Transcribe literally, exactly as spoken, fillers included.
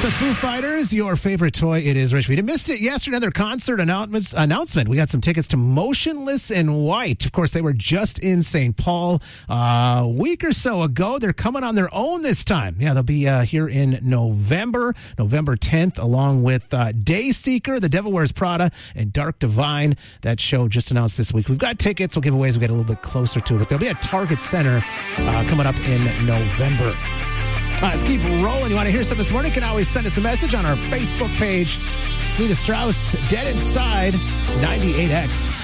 the Foo Fighters, your favorite toy. It is Rich. If you missed it yesterday, another concert announcements, announcement. We got some tickets to Motionless in White. Of course, they were just in Saint Paul uh, a week or so ago. They're coming on their own this time. Yeah, they'll be uh, here in November, November tenth, along with uh, Dayseeker, The Devil Wears Prada, and Dark Divine. That show just announced this week. We've got tickets. We'll give aways. We'll get a little bit closer to it. But there'll be a Target Center uh, coming up in November. Uh, let's keep rolling. You want to hear something this morning? You can always send us a message on our Facebook page. Selena Strauss, Dead Inside. It's ninety-eight X.